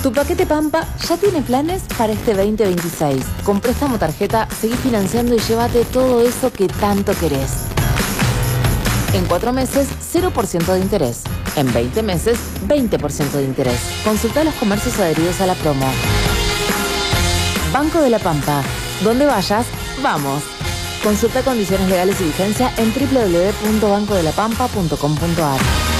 Tu paquete Pampa ya tiene planes para este 2026. Con préstamo tarjeta, seguí financiando y llévate todo eso que tanto querés. En 4 meses, 0% de interés. En 20 meses, 20% de interés. Consulta los comercios adheridos a la promo. Banco de la Pampa. Donde vayas, vamos. Consulta condiciones legales y vigencia en www.bancodelapampa.com.ar.